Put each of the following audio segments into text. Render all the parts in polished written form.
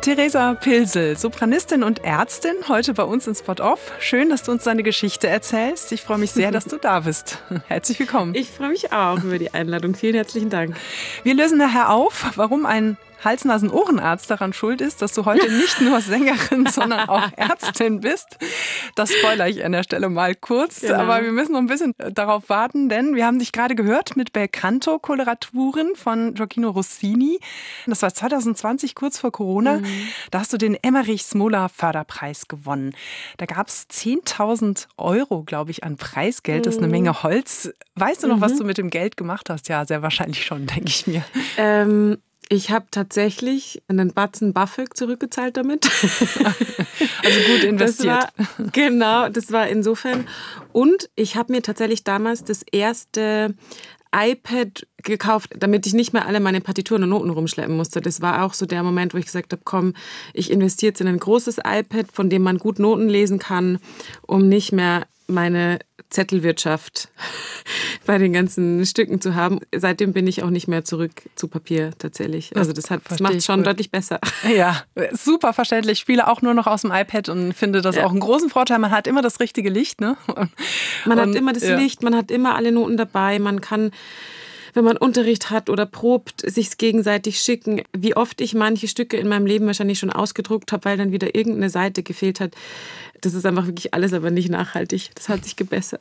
Theresa Pilsel, Sopranistin und Ärztin, heute bei uns in Spot Off. Schön, dass du uns deine Geschichte erzählst. Ich freue mich sehr, dass du da bist. Herzlich willkommen. Ich freue mich auch über die Einladung. Vielen herzlichen Dank. Wir lösen nachher auf, warum ein Hals-Nasen-Ohrenarzt daran schuld ist, dass du heute nicht nur Sängerin, sondern auch Ärztin bist. Das spoilere ich an der Stelle mal kurz. Genau. Aber wir müssen noch ein bisschen darauf warten, denn wir haben dich gerade gehört mit Belcanto-Koloraturen von Gioachino Rossini. Das war 2020, kurz vor Corona. Da hast du den Emmerich-Smola-Förderpreis gewonnen. Da gab es 10.000 Euro, glaube ich, an Preisgeld. Das ist eine Menge Holz. Weißt du noch, was du mit dem Geld gemacht hast? Ja, sehr wahrscheinlich schon, denke ich mir. Ich habe tatsächlich einen Batzen BAföG zurückgezahlt damit. Also gut investiert. Das war insofern. Und ich habe mir tatsächlich damals das erste iPad gekauft, damit ich nicht mehr alle meine Partituren und Noten rumschleppen musste. Das war auch so der Moment, wo ich gesagt habe, komm, ich investiere jetzt in ein großes iPad, von dem man gut Noten lesen kann, um nicht mehr meine Zettelwirtschaft bei den ganzen Stücken zu haben. Seitdem bin ich auch nicht mehr zurück zu Papier tatsächlich. Also das macht es schon deutlich besser. Ja, super verständlich. Ich spiele auch nur noch aus dem iPad und finde das auch einen großen Vorteil. Man hat immer das richtige Licht. Ne? Man hat immer das Licht, man hat immer alle Noten dabei. Man kann, wenn man Unterricht hat oder probt, sich gegenseitig schicken. Wie oft ich manche Stücke in meinem Leben wahrscheinlich schon ausgedruckt habe, weil dann wieder irgendeine Seite gefehlt hat. Das ist einfach wirklich alles, aber nicht nachhaltig. Das hat sich gebessert.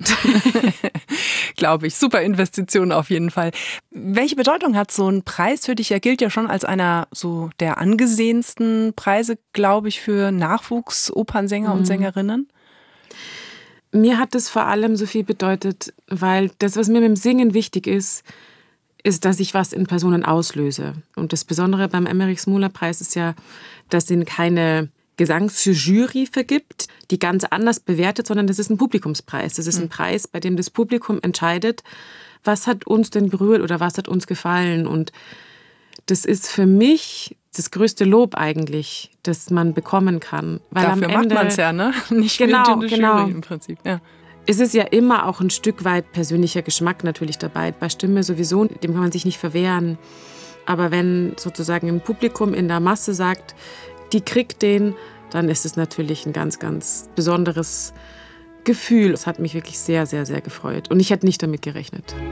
Glaube ich. Super Investition auf jeden Fall. Welche Bedeutung hat so ein Preis für dich? Er gilt ja schon als einer so der angesehensten Preise, glaube ich, für Nachwuchsopernsänger und Sängerinnen. Mir hat das vor allem so viel bedeutet, weil das, was mir mit dem Singen wichtig ist, dass ich was in Personen auslöse. Und das Besondere beim Emmerich-Smola-Preis ist ja, dass ihn keine Gesangsjury vergibt, die ganz anders bewertet, sondern das ist ein Publikumspreis. Das ist ein Preis, bei dem das Publikum entscheidet, was hat uns denn berührt oder was hat uns gefallen. Und das ist für mich das größte Lob eigentlich, das man bekommen kann. Weil dafür am Ende, macht man es ja, ne? Nicht genau. Jury im Prinzip. Ja. Es ist ja immer auch ein Stück weit persönlicher Geschmack natürlich dabei. Bei Stimme sowieso, dem kann man sich nicht verwehren. Aber wenn sozusagen ein Publikum in der Masse sagt, die kriegt den, dann ist es natürlich ein ganz, ganz besonderes Gefühl. Es hat mich wirklich sehr, sehr, sehr gefreut. Und ich hätte nicht damit gerechnet.